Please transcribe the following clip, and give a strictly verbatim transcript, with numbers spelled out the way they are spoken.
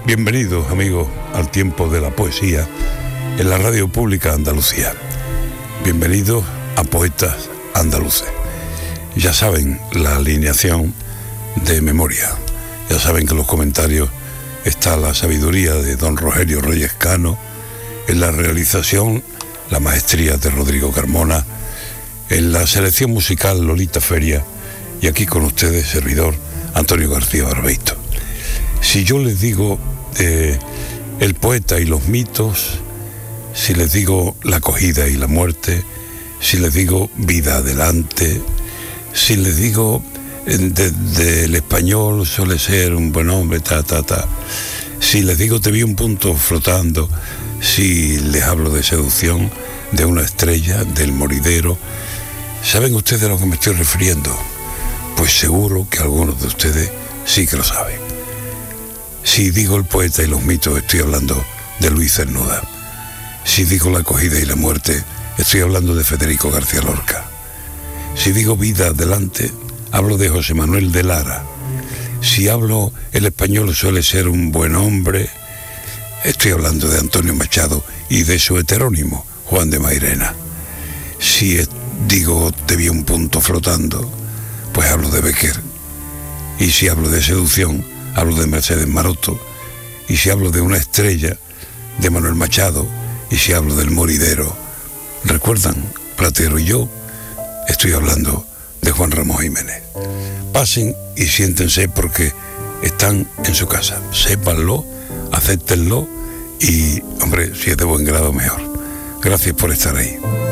Bienvenidos, amigos, al tiempo de la poesía en la radio pública de Andalucía. Bienvenidos a Poetas Andaluces. Ya saben la alineación de memoria. Ya saben que en los comentarios está la sabiduría de don Rogelio Reyes Cano, en la realización la maestría de Rodrigo Carmona, en la selección musical Lolita Feria, y aquí con ustedes, servidor Antonio García Barbeito. Si yo les digo eh, el poeta y los mitos, si les digo la acogida y la muerte, si les digo vida adelante, si les digo desde de, el español suele ser un buen hombre, ta, ta, ta, si les digo te vi un punto flotando, si les hablo de seducción, de una estrella, del moridero, ¿saben ustedes a lo que me estoy refiriendo? Pues seguro que algunos de ustedes sí que lo saben. Si digo el poeta y los mitos, estoy hablando de Luis Cernuda. Si digo la acogida y la muerte, estoy hablando de Federico García Lorca. Si digo vida adelante, hablo de José Manuel de Lara. Si hablo el español suele ser un buen hombre, estoy hablando de Antonio Machado y de su heterónimo, Juan de Mairena. Si digo te vi un punto flotando, pues hablo de Bécquer. Y si hablo de seducción, hablo de Mercedes Maroto. Y si hablo de una estrella, de Manuel Machado. Y si hablo del moridero, ¿recuerdan? Platero y yo, estoy hablando de Juan Ramón Jiménez. Pasen y siéntense porque están en su casa. Sépanlo, acéptenlo y, hombre, si es de buen grado, mejor. Gracias por estar ahí.